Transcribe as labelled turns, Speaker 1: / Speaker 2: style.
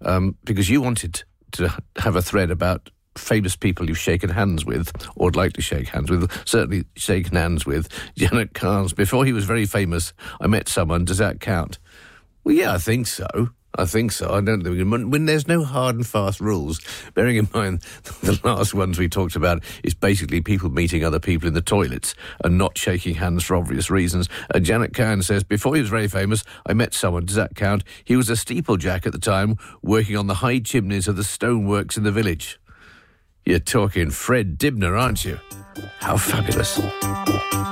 Speaker 1: because you wanted to have a thread about famous people you've shaken hands with, or would like to shake hands with, certainly shaken hands with. Janet Carnes, before he was very famous, I met someone, does that count? Well, yeah, I think so. I don't think when there's no hard and fast rules, bearing in mind the last ones we talked about is basically people meeting other people in the toilets and not shaking hands for obvious reasons. Janet Carnes says, before he was very famous, I met someone, does that count? He was a steeplejack at the time, working on the high chimneys of the stoneworks in the village. You're talking Fred Dibner, aren't you? How fabulous.